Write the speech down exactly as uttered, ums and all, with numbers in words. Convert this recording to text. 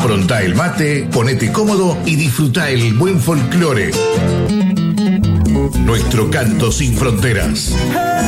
Afrontá el mate, ponete cómodo y disfrutá el buen folclore. Nuestro canto sin fronteras.